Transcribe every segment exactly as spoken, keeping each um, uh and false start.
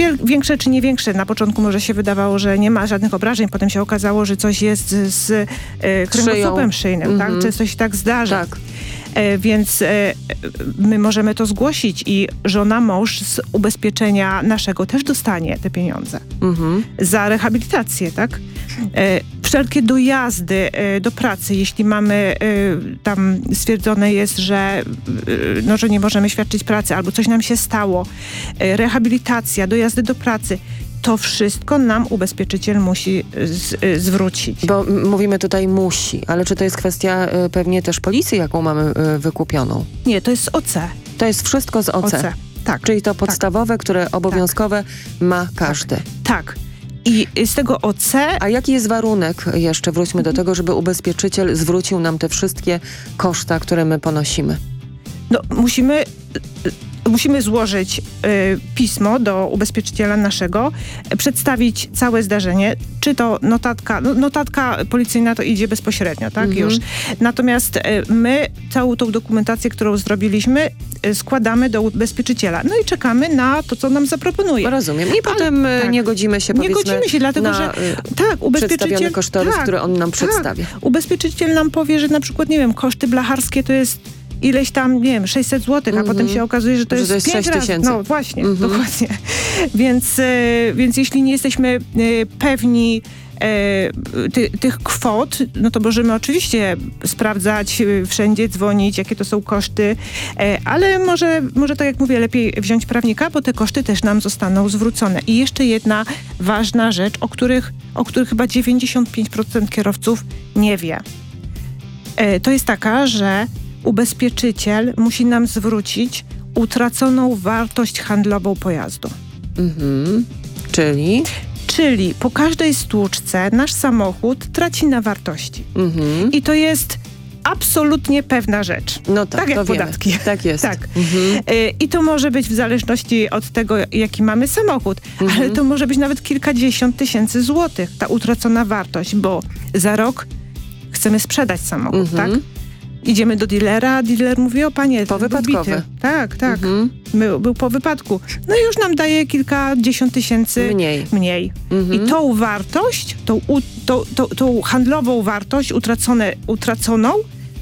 większe czy nie większe. Na początku może się wydawało, że nie ma żadnych obrażeń, potem się okazało, że coś jest z, z e, kręgosłupem szyjnym, mm-hmm. tak? Często się tak zdarza. Tak. E, więc e, my możemy to zgłosić i żona, mąż z ubezpieczenia naszego też dostanie te pieniądze mm-hmm. za rehabilitację, tak? E, wszelkie dojazdy e, do pracy, jeśli mamy e, tam stwierdzone jest, że, e, no, że nie możemy świadczyć pracy albo coś nam się stało, e, rehabilitacja, dojazdy do pracy, to wszystko nam ubezpieczyciel musi z, y, zwrócić. Bo m- mówimy tutaj musi, ale czy to jest kwestia y, pewnie też policji, jaką mamy y, wykupioną? Nie, to jest O C. To jest wszystko z O C. O C. Tak. Czyli to podstawowe, tak. które obowiązkowe tak. ma każdy. Tak. tak. I z tego O C... A jaki jest warunek, jeszcze wróćmy do tego, żeby ubezpieczyciel zwrócił nam te wszystkie koszta, które my ponosimy? No, musimy... Musimy złożyć y, pismo do ubezpieczyciela naszego, y, przedstawić całe zdarzenie, czy to notatka, no, notatka policyjna to idzie bezpośrednio, tak, mm-hmm. już. Natomiast y, my całą tą dokumentację, którą zrobiliśmy, y, składamy do ubezpieczyciela. No i czekamy na to, co nam zaproponuje. Rozumiem. I potem Ale, tak, nie godzimy się, Nie godzimy się, dlatego na, że tak, ubezpieczyciel... kosztorys, tak, które on nam tak, przedstawia. Ubezpieczyciel nam powie, że na przykład, nie wiem, koszty blacharskie to jest ileś tam, nie wiem, sześćset złotych, a mm-hmm. potem się okazuje, że to że jest, to jest pięć sześć tysięcy. No właśnie, mm-hmm. dokładnie. Więc, e, więc jeśli nie jesteśmy e, pewni e, ty, tych kwot, no to możemy oczywiście sprawdzać e, wszędzie, dzwonić, jakie to są koszty, e, ale może, może tak jak mówię, lepiej wziąć prawnika, bo te koszty też nam zostaną zwrócone. I jeszcze jedna ważna rzecz, o których, o których chyba dziewięćdziesiąt pięć procent kierowców nie wie. E, to jest taka, że ubezpieczyciel musi nam zwrócić utraconą wartość handlową pojazdu. Mhm. Czyli? Czyli po każdej stłuczce nasz samochód traci na wartości. Mhm. I to jest absolutnie pewna rzecz. No tak, tak jak to podatki. Wiemy. Tak jest. Tak. Mhm. Y, I to może być w zależności od tego, jaki mamy samochód, mhm. ale to może być nawet kilkadziesiąt tysięcy złotych, ta utracona wartość, bo za rok chcemy sprzedać samochód, mhm. tak? Idziemy do dealera, dealer mówi, o panie, powypadkowy. Tak, tak. Mhm. Był, był po wypadku. No i już nam daje kilkadziesiąt tysięcy mniej. mniej. Mhm. I tą wartość, tą, u, tą, tą, tą handlową wartość utracone, utraconą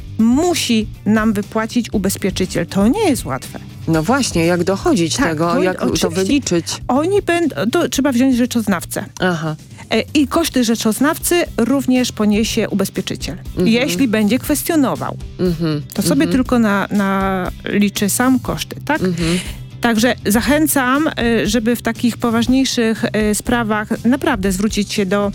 musi nam wypłacić ubezpieczyciel. To nie jest łatwe. No właśnie, jak dochodzić tak, tego, to, jak to wyliczyć? Oni będą, to trzeba wziąć rzeczoznawcę. Aha. I koszty rzeczoznawcy również poniesie ubezpieczyciel. Mhm. Jeśli będzie kwestionował, mhm. to sobie mhm. tylko na, na liczy sam koszty, tak? Mhm. Także zachęcam, żeby w takich poważniejszych sprawach naprawdę zwrócić się do,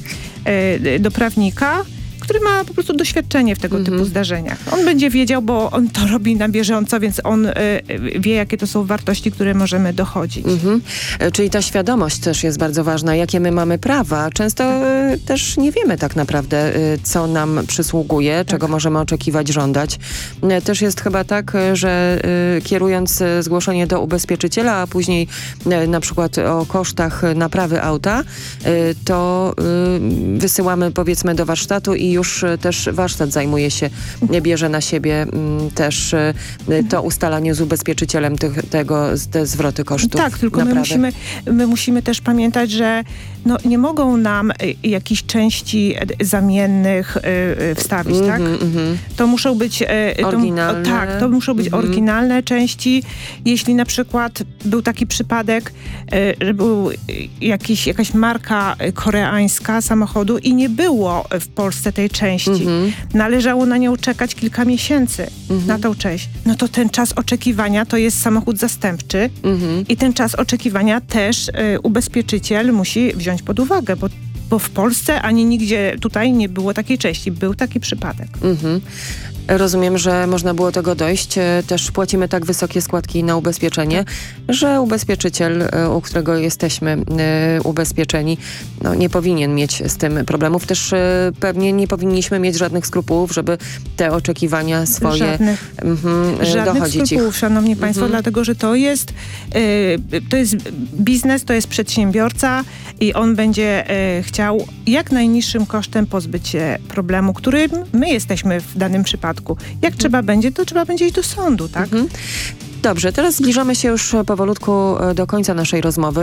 do prawnika, który ma po prostu doświadczenie w tego mhm. typu zdarzeniach. On będzie wiedział, bo on to robi na bieżąco, więc on y, wie, jakie to są wartości, które możemy dochodzić. Mhm. Czyli ta świadomość też jest bardzo ważna, jakie my mamy prawa. Często y, też nie wiemy tak naprawdę, y, co nam przysługuje, tak. czego możemy oczekiwać, żądać. Y, też jest chyba tak, że y, kierując zgłoszenie do ubezpieczyciela, a później y, na przykład o kosztach naprawy auta, y, to y, wysyłamy powiedzmy do warsztatu i już też warsztat zajmuje się, bierze na siebie m, też y, to ustalanie z ubezpieczycielem tych, tego, te zwroty kosztów. Tak, tylko naprawy. my musimy, my musimy też pamiętać, że no, nie mogą nam y, jakichś części zamiennych y, y, wstawić, mm-hmm, tak? Mm-hmm. To muszą być y, oryginalne. To, tak, to muszą być mm-hmm. oryginalne części. Jeśli na przykład był taki przypadek, y, że był jakiś, jakaś marka koreańska samochodu i nie było w Polsce tej części. Mm-hmm. Należało na nią czekać kilka miesięcy, mm-hmm. na tą część. No to ten czas oczekiwania to jest samochód zastępczy mm-hmm. i ten czas oczekiwania też y, ubezpieczyciel musi wziąć pod uwagę, bo, bo w Polsce ani nigdzie tutaj nie było takiej części. Był taki przypadek. Mm-hmm. Rozumiem, że można było tego dojść. Też płacimy tak wysokie składki na ubezpieczenie, że ubezpieczyciel, u którego jesteśmy ubezpieczeni, no, nie powinien mieć z tym problemów. Też pewnie nie powinniśmy mieć żadnych skrupułów, żeby te oczekiwania swoje żadnych, mm, żadnych dochodzić skrupułów, ich. Szanowni Państwo, Mhm. dlatego, że to jest, y, to jest biznes, to jest przedsiębiorca i on będzie y, chciał jak najniższym kosztem pozbyć się problemu, którym my jesteśmy w danym przypadku. Jak mhm. trzeba będzie, to trzeba będzie iść do sądu, tak? Mhm. Dobrze, teraz zbliżamy się już powolutku do końca naszej rozmowy.